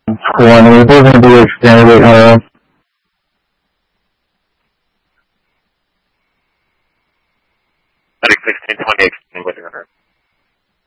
20. We're going to do extended 16, 20, extended with her.